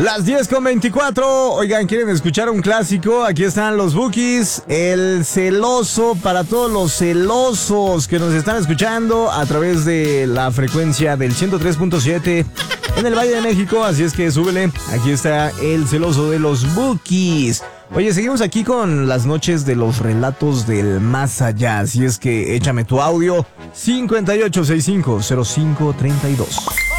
Las 10:24. Oigan, ¿quieren escuchar un clásico? Aquí están los Bukis. El celoso para todos los celosos que nos están escuchando a través de la frecuencia del 103.7 en el Valle de México. Así es que súbele. Aquí está el celoso de los Bukis. Oye, seguimos aquí con las noches de los relatos del más allá. Así es que échame tu audio 58650532.